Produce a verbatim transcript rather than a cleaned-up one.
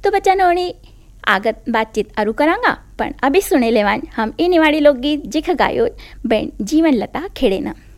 तो बच्चा नोनी आगत बातचीत अरु करांगा, पण अभी सुने लेवान हम इ निवाड़ी लोकगीत जिख गायो बेन जीवन लता खेड़े न।